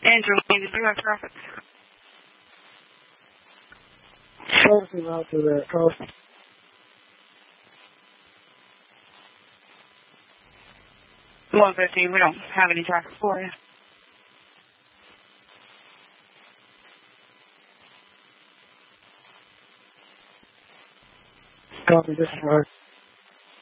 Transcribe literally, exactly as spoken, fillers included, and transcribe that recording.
Angelina, do you have traffic? Closing out to that coast. one fifteen, we don't have any traffic for you. Copy, this is Mark.